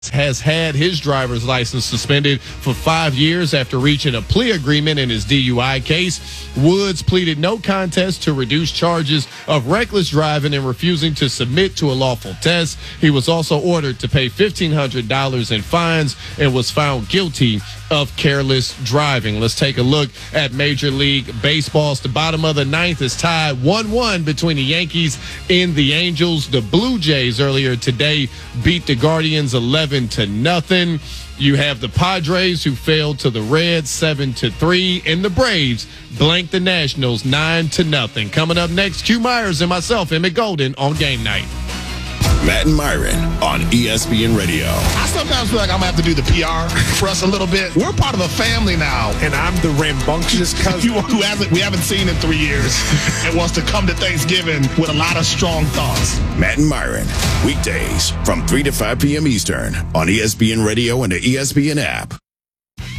has had his driver's license suspended for 5 years after reaching a plea agreement in his DUI case. Woods pleaded no contest to reduce charges of reckless driving and refusing to submit to a lawful test. He was also ordered to pay $1,500 in fines and was found guilty of careless driving. Let's take a look at Major League Baseball. The bottom of the ninth is tied 1-1 between the Yankees and the Angels. The Blue Jays earlier today beat the Guardians 11-0. You have the Padres, who fell to the Reds 7-3, and the Braves blanked the Nationals 9-0. Coming up next, Q Myers and myself, Emmett Golden, on Game Night. Matt and Myron on ESPN Radio. I sometimes feel like I'm going to have to do the PR for us a little bit. We're part of a family now. And I'm the rambunctious cousin who we haven't seen in 3 years and wants to come to Thanksgiving with a lot of strong thoughts. Matt and Myron, weekdays from 3 to 5 p.m. Eastern on ESPN Radio and the ESPN app.